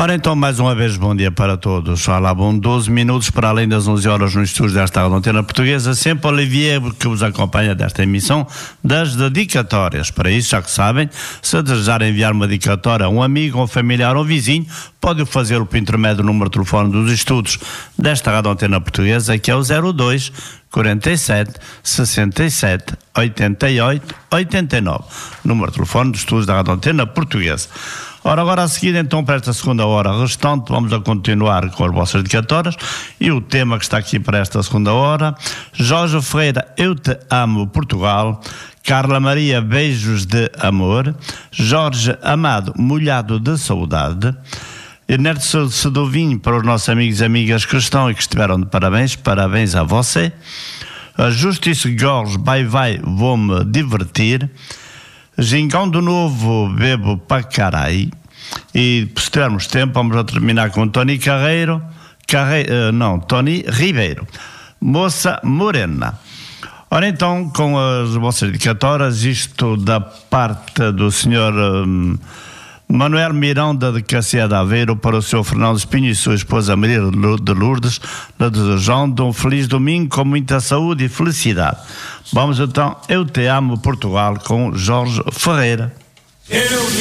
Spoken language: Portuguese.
Ora então, mais uma vez, bom dia para todos. Olá, bom 12 minutos para além das 11 horas no estúdio desta Antena Portuguesa. Sempre Olivier que vos acompanha desta emissão das dedicatórias. Para isso, já que sabem, se desejar enviar uma dedicatória a um amigo, um familiar ou vizinho, pode fazê-lo por intermédio do número de telefone dos estudos desta Rádio Antena Portuguesa, que é o 02 47 67 88 89. Número de telefone dos estudos da Rádio Antena Portuguesa. Ora, agora a seguir, então, para esta segunda hora restante, vamos a continuar com as vossas dedicatórias e o tema que está aqui para esta segunda hora: Jorge Ferreira, Eu Te Amo Portugal. Carla Maria, Beijos de Amor. Jorge Amado, Molhado de Saudade. Ernesto Sedovinho, para os nossos amigos e amigas que estão e que estiveram de parabéns, parabéns a você. A Justiça Gorge, Vai, Vou-me Divertir. Gingão do Novo, Bebo para Carai. E se tivermos tempo, vamos a terminar com Tony Tony Ribeiro, Moça Morena. Ora então, com as vossas dedicatórias, isto da parte do senhor Manuel Miranda de Cacia de Aveiro, para o senhor Fernando Espinho e sua esposa Maria de Lourdes, desejando um feliz domingo com muita saúde e felicidade. Vamos então, Eu Te Amo Portugal, com Jorge Ferreira.